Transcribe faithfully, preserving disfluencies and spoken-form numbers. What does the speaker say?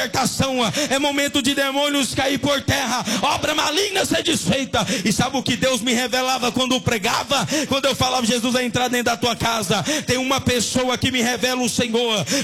libertação, é momento de demônios cair por terra, obra maligna ser desfeita. E sabe o que Deus me revelava quando eu pregava? Quando eu falava, Jesus vai entrar dentro da tua casa, tem uma pessoa que me revela o Senhor,